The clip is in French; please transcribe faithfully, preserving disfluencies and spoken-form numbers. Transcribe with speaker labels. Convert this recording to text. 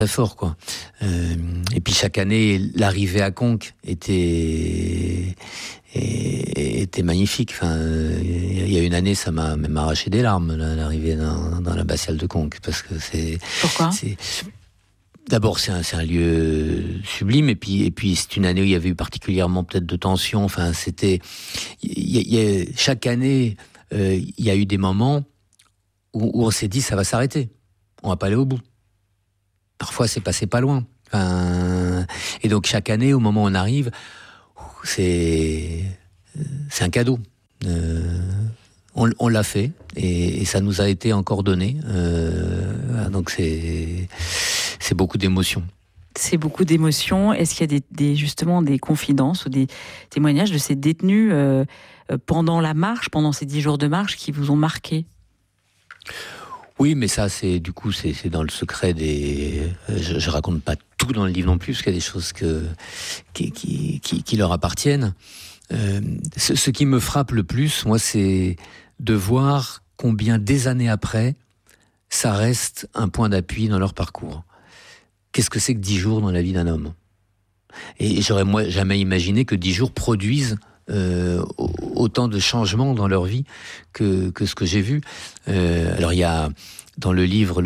Speaker 1: très fort, quoi. Euh, et puis chaque année, l'arrivée à Conques était était magnifique. Enfin, il y a une année, ça m'a même arraché des larmes, l'arrivée dans, dans l'abbatiale de Conques, parce que c'est.
Speaker 2: Pourquoi ?
Speaker 1: c'est, D'abord, c'est un, c'est un lieu sublime, et puis, et puis c'est une année où il y avait eu particulièrement peut-être de tension. Enfin, c'était, il y, y a, chaque année, euh, il y a eu des moments où, où on s'est dit ça va s'arrêter, on va pas aller au bout. Parfois, c'est passé pas loin. Enfin, et donc chaque année, au moment où on arrive, c'est, c'est un cadeau. Euh, on, on l'a fait, et, et ça nous a été encore donné. Euh, donc c'est C'est beaucoup d'émotions.
Speaker 2: C'est beaucoup d'émotions. Est-ce qu'il y a des, des, justement des confidences ou des témoignages de ces détenus euh, pendant la marche, pendant ces dix jours de marche, qui vous ont marqué ?
Speaker 1: Oui, mais ça, c'est du coup, c'est, c'est dans le secret des. Je, je raconte pas tout dans le livre non plus, parce qu'il y a des choses que qui, qui, qui, qui leur appartiennent. Euh, ce, ce qui me frappe le plus, moi, c'est de voir combien des années après, ça reste un point d'appui dans leur parcours. Qu'est-ce que c'est que dix jours dans la vie d'un homme ? Et j'aurais moi jamais imaginé que dix jours produisent euh, autant de changements dans leur vie que, que ce que j'ai vu. Euh, alors il y a dans le livre